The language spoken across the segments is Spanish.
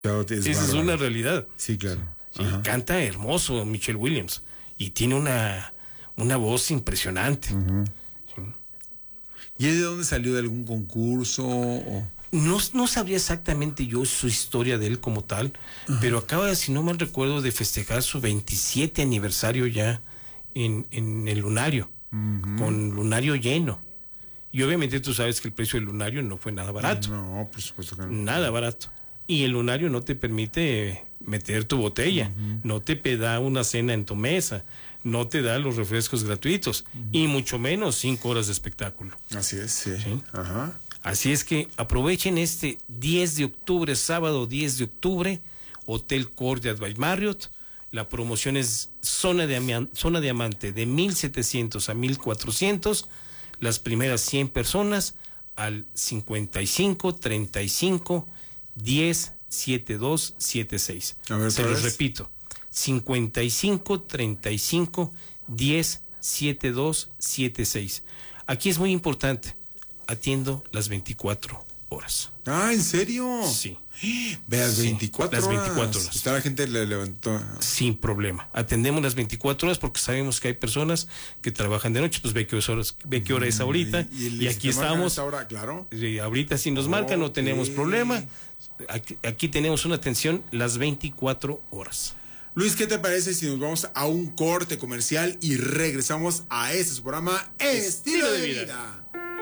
Claro, Esa es una realidad. Sí, claro. Sí, canta hermoso Michelle Williams y tiene una voz impresionante. Uh-huh. Sí. ¿Y es de dónde salió? ¿De algún concurso? O... No sabría exactamente yo su historia de él como tal, pero acaba, si no mal recuerdo, de festejar su 27 aniversario ya en el Lunario, con Lunario lleno. Y obviamente tú sabes que el precio del Lunario no fue nada barato. No, por supuesto que no. Nada barato. Y el Lunario no te permite meter tu botella, no te da una cena en tu mesa, no te da los refrescos gratuitos, y mucho menos 5 horas de espectáculo. Así es, sí. ¿Sí? Ajá. Así es que aprovechen este 10 de octubre, sábado 10 de octubre, Hotel Courtyard by Marriott. La promoción es zona diamante de 1,700 a 1,400. Las primeras 100 personas al 55 35 10 72 76. A ver, se los repito, 55 35 10 72 76. Aquí es muy importante, atiendo las 24 horas. Ah, ¿en serio? Sí. Veas, 24 las horas. 24 horas. Está la gente le levantó. Sin problema. Atendemos las 24 horas porque sabemos que hay personas que trabajan de noche, pues ve qué hora es ahorita. Y aquí estamos. Ahora, claro. Ahorita si nos marcan no tenemos problema. Aquí tenemos una atención las 24 horas. Luis, ¿qué te parece si nos vamos a un corte comercial y regresamos a este su programa Estilo de Vida?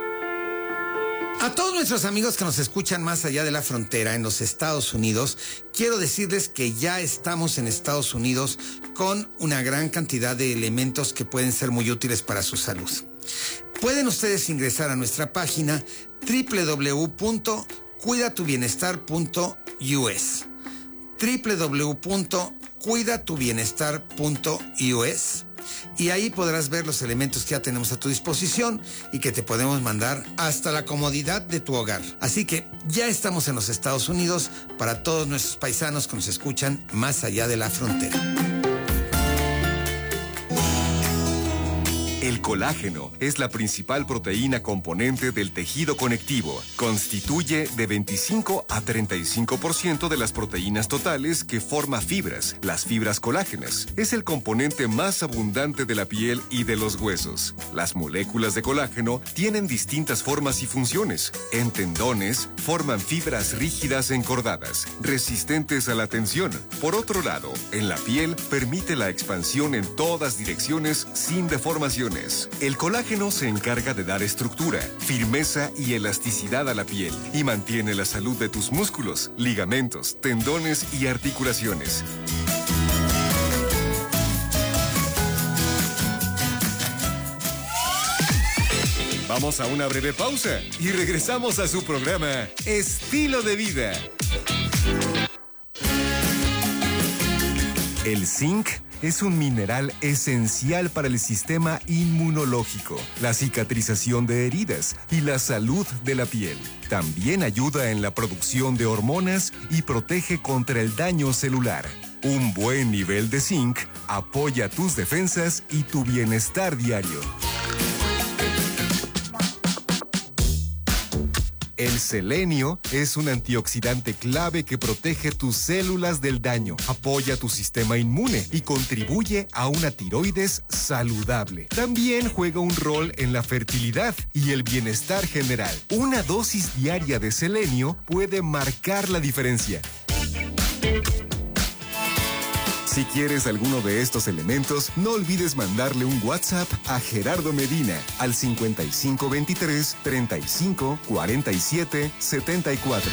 A todos nuestros amigos que nos escuchan más allá de la frontera, en los Estados Unidos, quiero decirles que ya estamos en Estados Unidos con una gran cantidad de elementos que pueden ser muy útiles para su salud. Pueden ustedes ingresar a nuestra página www.cuidatubienestar.us www.cuidatubienestar.us y ahí podrás ver los elementos que ya tenemos a tu disposición y que te podemos mandar hasta la comodidad de tu hogar. Así que ya estamos en los Estados Unidos para todos nuestros paisanos que nos escuchan más allá de la frontera. El colágeno es la principal proteína componente del tejido conectivo. Constituye de 25 a 35% de las proteínas totales que forma fibras, las fibras colágenas. Es el componente más abundante de la piel y de los huesos. Las moléculas de colágeno tienen distintas formas y funciones. En tendones, forman fibras rígidas encordadas, resistentes a la tensión. Por otro lado, en la piel, permite la expansión en todas direcciones sin deformación. El colágeno se encarga de dar estructura, firmeza y elasticidad a la piel y mantiene la salud de tus músculos, ligamentos, tendones y articulaciones. Vamos a una breve pausa y regresamos a su programa Estilo de Vida. El zinc es un mineral esencial para el sistema inmunológico, la cicatrización de heridas y la salud de la piel. También ayuda en la producción de hormonas y protege contra el daño celular. Un buen nivel de zinc apoya tus defensas y tu bienestar diario. El selenio es un antioxidante clave que protege tus células del daño, apoya tu sistema inmune y contribuye a una tiroides saludable. También juega un rol en la fertilidad y el bienestar general. Una dosis diaria de selenio puede marcar la diferencia. Si quieres alguno de estos elementos, no olvides mandarle un WhatsApp a Gerardo Medina al 5523 35 47 74.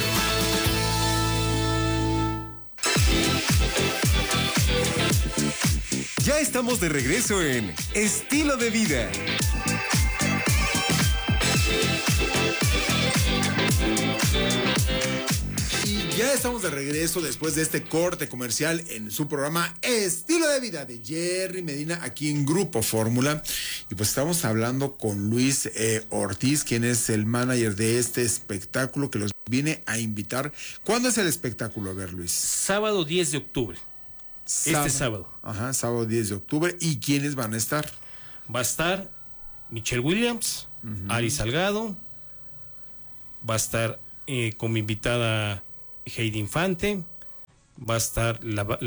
Ya estamos de regreso en Estilo de Vida. Ya estamos de regreso después de este corte comercial en su programa Estilo de Vida de Jerry Medina aquí en Grupo Fórmula. Y pues estamos hablando con Luis Ortiz, quien es el manager de este espectáculo que los viene a invitar. ¿Cuándo es el espectáculo? A ver, Luis. Sábado 10 de octubre. Este sábado. Ajá, sábado 10 de octubre. ¿Y quiénes van a estar? Va a estar Michelle Williams, Ari Salgado, va a estar como invitada Heidi Infante, va a estar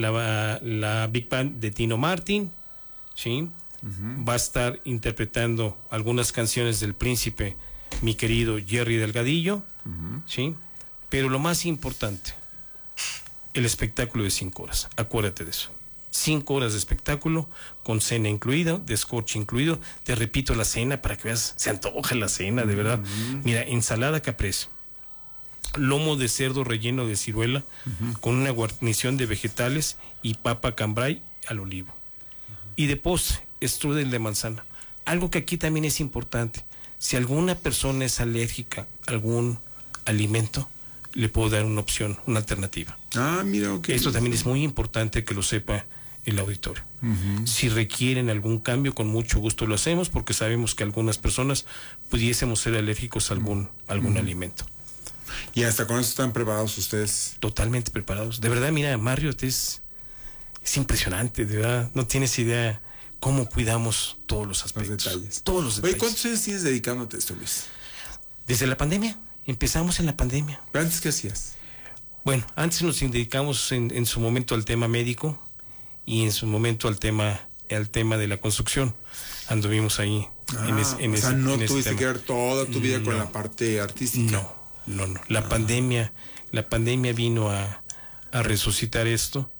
la Big Band de Tino Martin, ¿sí? Va a estar interpretando algunas canciones del príncipe, mi querido Jerry Delgadillo, ¿sí? Pero lo más importante, el espectáculo de 5 horas, acuérdate de eso. 5 horas de espectáculo, con cena incluida, descorche incluido. Te repito la cena para que veas, se antoja la cena, de verdad. Mira, ensalada caprese, lomo de cerdo relleno de ciruela, con una guarnición de vegetales y papa cambray al olivo. Y de postre, strudel de manzana. Algo que aquí también es importante, si alguna persona es alérgica a algún alimento, le puedo dar una opción, una alternativa. Ah, mira, ok. Esto también es muy importante que lo sepa el auditorio. Si requieren algún cambio, con mucho gusto lo hacemos, porque sabemos que algunas personas pudiésemos ser alérgicos a algún alimento. ¿Y hasta con eso están preparados ustedes? Totalmente preparados. De verdad, mira, Marriott es impresionante, de verdad. No tienes idea cómo cuidamos todos los aspectos. Los detalles. Todos los detalles. Oye, ¿cuántos años tienes dedicándote a esto, Luis? Desde la pandemia. Empezamos en la pandemia. ¿Pero antes qué hacías? Bueno, antes nos dedicamos en su momento al tema médico y en su momento al tema de la construcción. Anduvimos ahí no tuviste que ver toda tu vida con la parte artística. No. La pandemia vino a resucitar esto.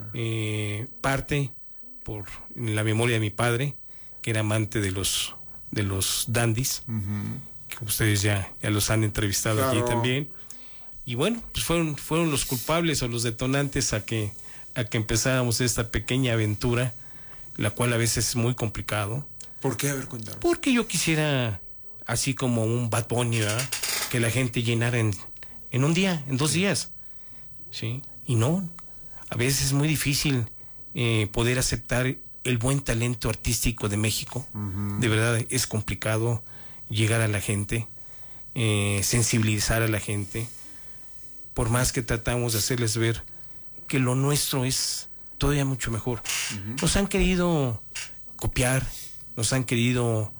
Parte por la memoria de mi padre, que era amante de los dandies, que ustedes ya los han entrevistado, claro, aquí también. Y bueno, pues fueron los culpables o los detonantes a que empezáramos esta pequeña aventura, la cual a veces es muy complicado. ¿Por qué? A ver, cuéntame. Porque yo quisiera, así como un Bad Bunny, ¿verdad?, que la gente llenara en un día, en 2 días, ¿sí? Y no, a veces es muy difícil poder aceptar el buen talento artístico de México. De verdad, es complicado llegar a la gente, sensibilizar a la gente, por más que tratamos de hacerles ver que lo nuestro es todavía mucho mejor. Nos han querido copiar, nos han querido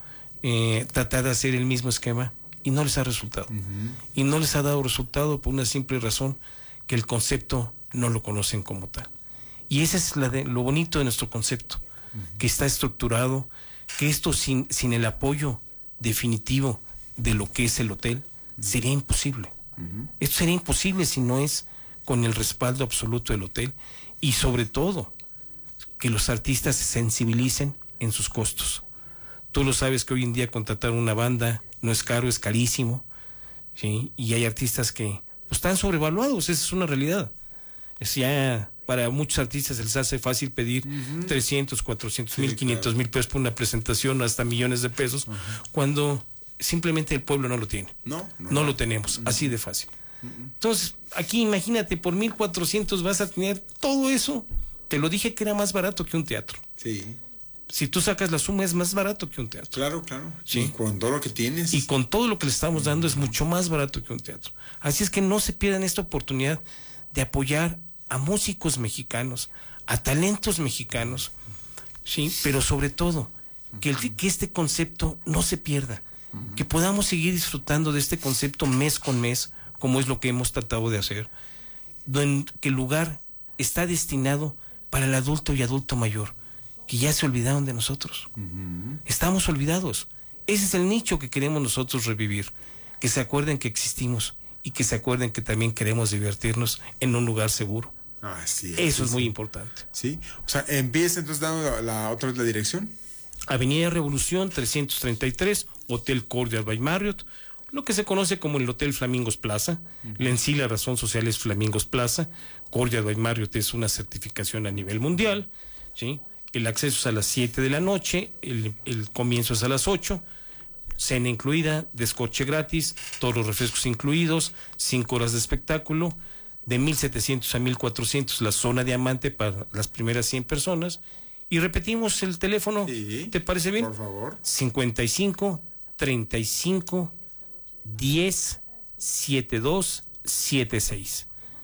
tratar de hacer el mismo esquema y no les ha resultado. Y no les ha dado resultado por una simple razón, que el concepto no lo conocen como tal. Y ese es lo bonito de nuestro concepto, que está estructurado, que esto sin el apoyo definitivo de lo que es el hotel sería imposible. Esto sería imposible si no es con el respaldo absoluto del hotel, y sobre todo que los artistas se sensibilicen en sus costos. Tú lo sabes que hoy en día contratar una banda no es caro, es carísimo, ¿sí? Y hay artistas que pues, están sobrevaluados, esa es una realidad. Es ya, para muchos artistas se les hace fácil pedir 300, 400 mil, 500 mil pesos por una presentación, hasta millones de pesos, cuando simplemente el pueblo no lo tiene. No lo tenemos, así de fácil. Entonces, aquí imagínate, por 1,400 vas a tener todo eso. Te lo dije que era más barato que un teatro. Sí. Si tú sacas la suma, es más barato que un teatro. Claro. Sí. Y con todo lo que tienes. Y con todo lo que le estamos dando es mucho más barato que un teatro. Así es que no se pierdan esta oportunidad de apoyar a músicos mexicanos, a talentos mexicanos, sí, pero sobre todo que este concepto no se pierda, que podamos seguir disfrutando de este concepto mes con mes, como es lo que hemos tratado de hacer, que el lugar está destinado para el adulto y adulto mayor, que ya se olvidaron de nosotros. Estamos olvidados. Ese es el nicho que queremos nosotros revivir, que se acuerden que existimos y que se acuerden que también queremos divertirnos en un lugar seguro. Así es. Eso es muy importante. Sí, o sea, empieza entonces dando la dirección. Avenida Revolución 333, Hotel Cordial by Marriott, lo que se conoce como el Hotel Flamingos Plaza. En sí la razón social es Flamingos Plaza. Cordial by Marriott es una certificación a nivel mundial, ¿sí? El acceso es a las 7 de la noche, el comienzo es a las 8, cena incluida, descorche gratis, todos los refrescos incluidos, 5 horas de espectáculo, de 1,700 a 1,400 la zona diamante para las primeras 100 personas. Y repetimos el teléfono, sí, ¿te parece bien? Por favor. 55 35 10 72 76.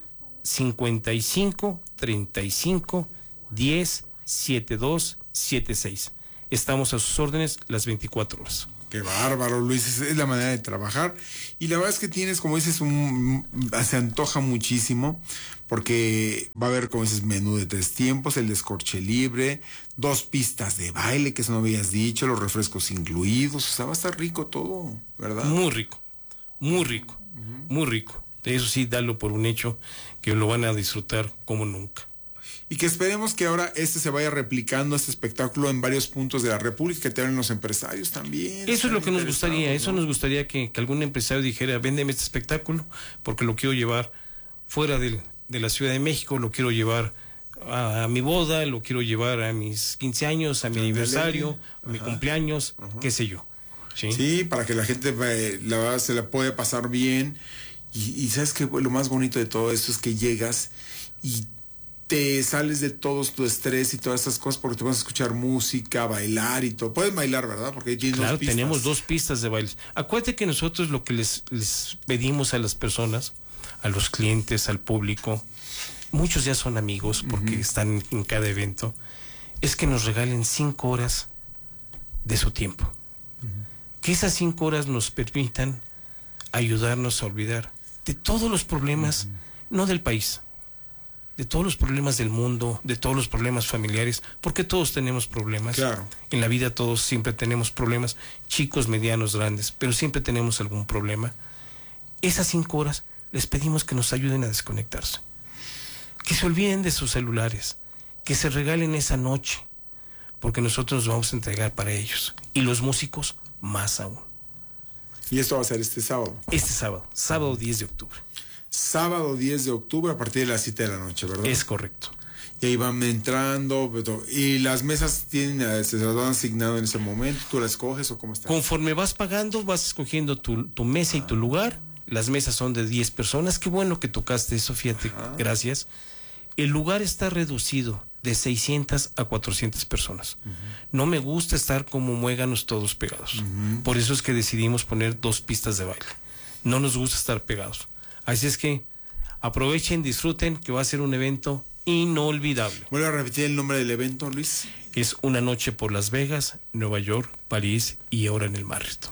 55 35 10 7276. Estamos a sus órdenes las 24 horas. Ok, Qué bárbaro, Luis, es la manera de trabajar. Y la verdad es que tienes, como dices, se antoja muchísimo, porque va a haber, como dices, menú de 3 tiempos, el descorche libre, 2 pistas de baile, que eso no habías dicho, los refrescos incluidos, o sea, va a estar rico todo, ¿verdad? Muy rico, muy rico, muy rico. Eso sí, dalo por un hecho, que lo van a disfrutar como nunca. Y que esperemos que ahora se vaya replicando, este espectáculo, en varios puntos de la República, que te hablen los empresarios también. Eso es lo que nos gustaría, ¿no? eso nos gustaría que algún empresario dijera, véndeme este espectáculo, porque lo quiero llevar fuera de la Ciudad de México, lo quiero llevar a mi boda, lo quiero llevar a mis 15 años, a mi aniversario, a mi cumpleaños, qué sé yo. Sí, para que la gente la verdad se la puede pasar bien. Y sabes que lo más bonito de todo esto es que llegas y te sales de todo tu estrés y todas estas cosas, porque te vas a escuchar música, bailar y todo. Pueden bailar, ¿verdad? Porque ahí tienes 2 pistas. Tenemos 2 pistas de baile. Acuérdate que nosotros lo que les pedimos a las personas, a los clientes, al público, muchos ya son amigos porque están en cada evento, es que nos regalen 5 horas de su tiempo. Que esas 5 horas nos permitan ayudarnos a olvidar de todos los problemas, no del país, de todos los problemas del mundo, de todos los problemas familiares, porque todos tenemos problemas. Claro. En la vida todos siempre tenemos problemas, chicos, medianos, grandes, pero siempre tenemos algún problema. Esas 5 horas les pedimos que nos ayuden a desconectarse, que se olviden de sus celulares, que se regalen esa noche, porque nosotros nos vamos a entregar para ellos, y los músicos más aún. Y esto va a ser este sábado. Este sábado 10 de octubre. Sábado 10 de octubre a partir de las 7 de la noche, ¿verdad? Es correcto. Y ahí van entrando, y las mesas se las van asignado en ese momento, ¿tú las escoges o cómo está? Conforme vas pagando, vas escogiendo tu mesa y tu lugar. Las mesas son de 10 personas. Qué bueno que tocaste eso, fíjate, gracias. El lugar está reducido de 600 a 400 personas. No me gusta estar como muéganos todos pegados. Por eso es que decidimos poner 2 pistas de baile. No nos gusta estar pegados. Así es que aprovechen, disfruten, que va a ser un evento inolvidable. ¿Vuelve a repetir el nombre del evento, Luis? Es una noche por Las Vegas, Nueva York, París y ahora en el Marriott.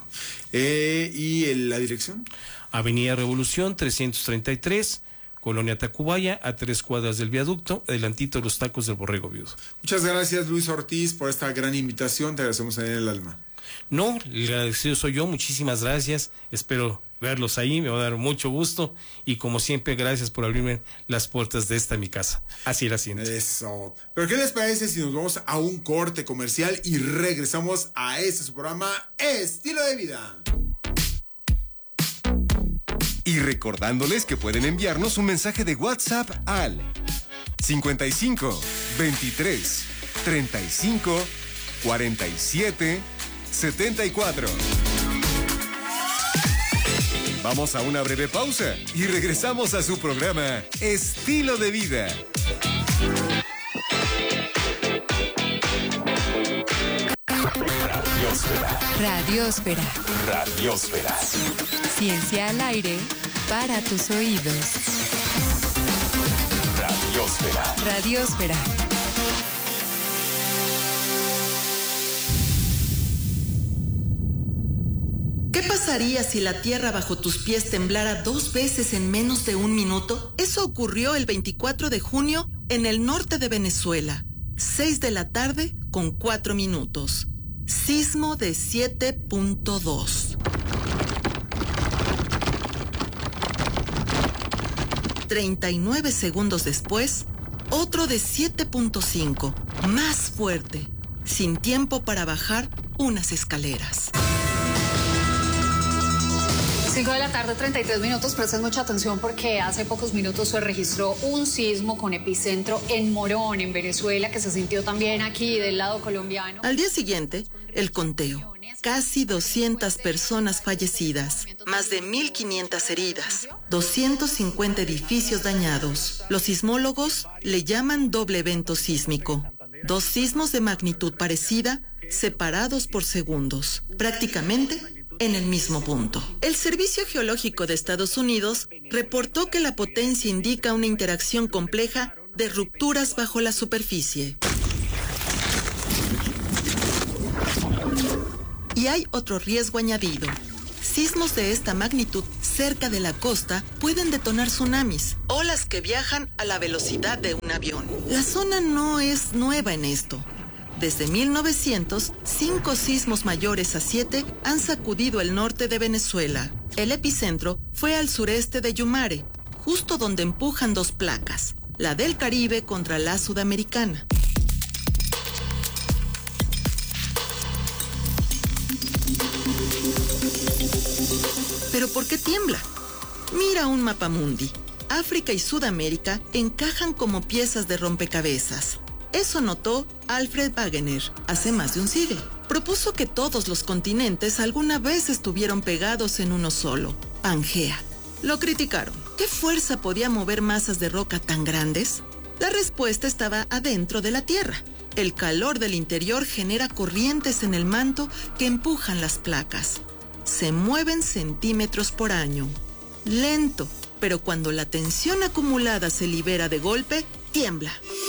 ¿Y la dirección? Avenida Revolución 333, Colonia Tacubaya, a 3 cuadras del viaducto, adelantito de los tacos del Borrego Viudo. Muchas gracias, Luis Ortiz, por esta gran invitación. Te agradecemos en el alma. No, el agradecido soy yo. Muchísimas gracias. Espero verlos ahí. Me va a dar mucho gusto. Y como siempre, gracias por abrirme las puertas de esta mi casa. Así la siento. Eso. Pero ¿qué les parece si nos vamos a un corte comercial y regresamos a este su programa Estilo de Vida? Y recordándoles que pueden enviarnos un mensaje de WhatsApp al 55 23 35 47 74. Vamos a una breve pausa y regresamos a su programa Estilo de Vida. Radiosfera. Radiosfera. Ciencia al aire para tus oídos. Radiosfera. Radiosfera. ¿Qué pasaría si la tierra bajo tus pies temblara 2 veces en menos de 1 minuto? Eso ocurrió el 24 de junio en el norte de Venezuela. 6 de la tarde con 4 minutos. Sismo de 7.2. 39 segundos después, otro de 7.5, más fuerte, sin tiempo para bajar unas escaleras. 5 de la tarde, 33 minutos. Presten mucha atención porque hace pocos minutos se registró un sismo con epicentro en Morón, en Venezuela, que se sintió también aquí del lado colombiano. Al día siguiente, el conteo. Casi 200 personas fallecidas, más de 1.500 heridas, 250 edificios dañados. Los sismólogos le llaman doble evento sísmico. 2 sismos de magnitud parecida, separados por segundos, prácticamente en el mismo punto. El Servicio Geológico de Estados Unidos reportó que la potencia indica una interacción compleja de rupturas bajo la superficie. Y Y hay otro riesgo añadido. Sismos de esta magnitud cerca de la costa pueden detonar tsunamis, olas que viajan a la velocidad de un avión. La zona no es nueva en esto. Desde 1900, 5 sismos mayores a 7 han sacudido el norte de Venezuela. El epicentro fue al sureste de Yumare, justo donde empujan 2 placas, la del Caribe contra la sudamericana. ¿Pero por qué tiembla? Mira un mapamundi. África y Sudamérica encajan como piezas de rompecabezas. Eso notó Alfred Wegener hace más de un siglo. Propuso que todos los continentes alguna vez estuvieron pegados en uno solo, Pangea. Lo criticaron. ¿Qué fuerza podía mover masas de roca tan grandes? La respuesta estaba adentro de la Tierra. El calor del interior genera corrientes en el manto que empujan las placas. Se mueven centímetros por año. Lento, pero cuando la tensión acumulada se libera de golpe, tiembla.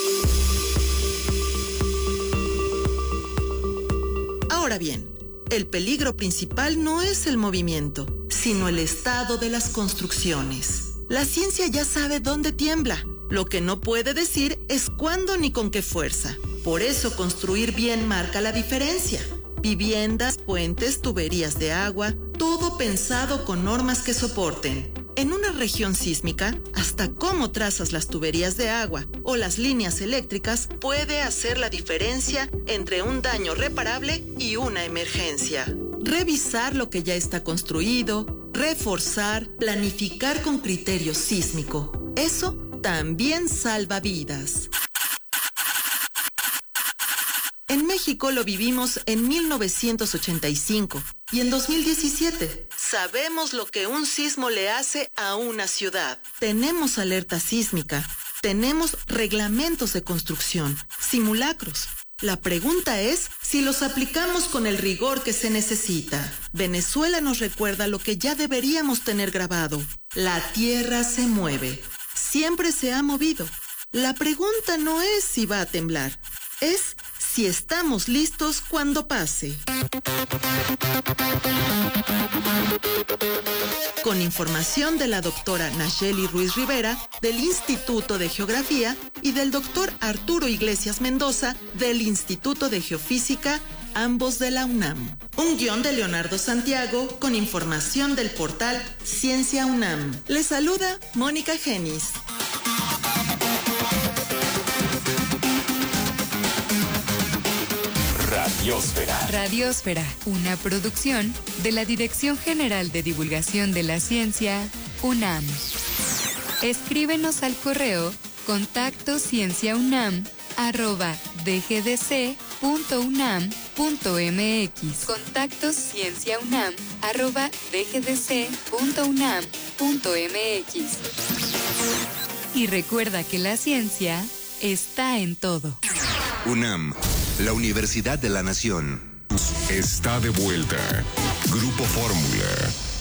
Ahora bien, el peligro principal no es el movimiento, sino el estado de las construcciones. La ciencia ya sabe dónde tiembla. Lo que no puede decir es cuándo ni con qué fuerza. Por eso construir bien marca la diferencia. Viviendas, puentes, tuberías de agua, todo pensado con normas que soporten. En una región sísmica, hasta cómo trazas las tuberías de agua o las líneas eléctricas puede hacer la diferencia entre un daño reparable y una emergencia. Revisar lo que ya está construido, reforzar, planificar con criterio sísmico. Eso también salva vidas. En México lo vivimos en 1985 y en 2017. Sabemos lo que un sismo le hace a una ciudad. Tenemos alerta sísmica, tenemos reglamentos de construcción, simulacros. La pregunta es si los aplicamos con el rigor que se necesita. Venezuela nos recuerda lo que ya deberíamos tener grabado. La tierra se mueve. Siempre se ha movido. La pregunta no es si va a temblar, es si estamos listos cuando pase. Con información de la doctora Nacheli Ruiz Rivera, del Instituto de Geografía, y del doctor Arturo Iglesias Mendoza, del Instituto de Geofísica, ambos de la UNAM. Un guión de Leonardo Santiago, con información del portal Ciencia UNAM. Les saluda Mónica Genis. Radiósfera. Radiósfera, una producción de la Dirección General de Divulgación de la Ciencia, UNAM. Escríbenos al correo contactoscienciaunam@dgdc.unam.mx. contactoscienciaunam@dgdc.unam.mx. Y recuerda que la ciencia está en todo. UNAM, la Universidad de la Nación. Está de vuelta. Grupo Fórmula.